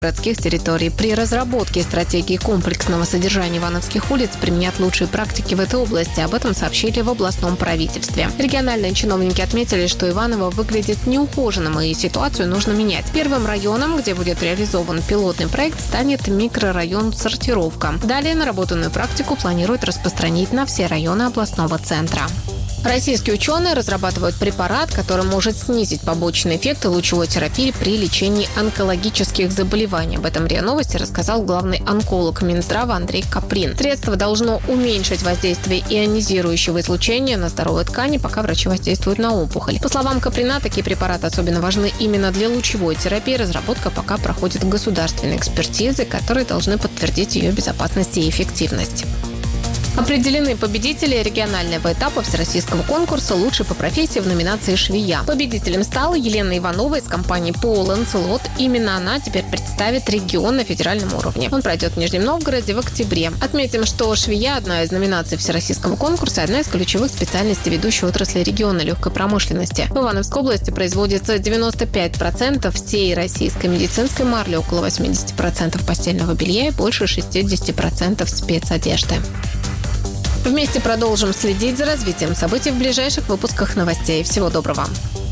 городских территорий. При разработке стратегии комплексного содержания ивановских улиц применят лучшие практики в этой области. Об этом сообщили в областном правительстве. Региональные чиновники отметили, что Иваново выглядит неухоженным, и ситуацию нужно менять. Первым районом, где будет реализован пилотный проект, станет микрорайон «Сортировка». Далее наработанную практику планируют распространить на все районы областного центра. Российские ученые разрабатывают препарат, который может снизить побочные эффекты лучевой терапии при лечении онкологических заболеваний. Об этом РИА Новости рассказал главный онколог Минздрава Андрей Каприн. Средство должно уменьшить воздействие ионизирующего излучения на здоровые ткани, пока врачи воздействуют на опухоль. По словам Каприна, такие препараты особенно важны именно для лучевой терапии. Разработка пока проходит государственные экспертизы, которые должны подтвердить ее безопасность и эффективность. Определены победители регионального этапа всероссийского конкурса «Лучший по профессии» в номинации «Швея». Победителем стала Елена Иванова из компании ПО «Ланцелот». Именно она теперь представит регион на федеральном уровне. Он пройдет в Нижнем Новгороде в октябре. Отметим, что «Швея» – одна из номинаций всероссийского конкурса и одна из ключевых специальностей ведущей отрасли региона легкой промышленности. В Ивановской области производится 95% всей российской медицинской марли, около 80% постельного белья и больше 60% спецодежды. Вместе продолжим следить за развитием событий в ближайших выпусках новостей. Всего доброго.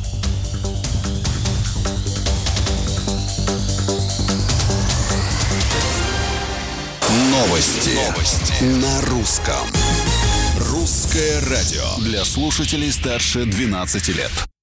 Новости на русском. Русское радио для слушателей старше 12 лет.